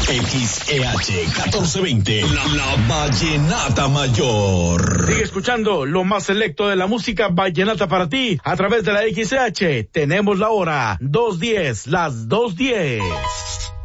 XEH 1420, la Vallenata Mayor. Sigue escuchando lo más selecto de la música vallenata para ti a través de la XEH. Tenemos la hora 2:10, las 2:10.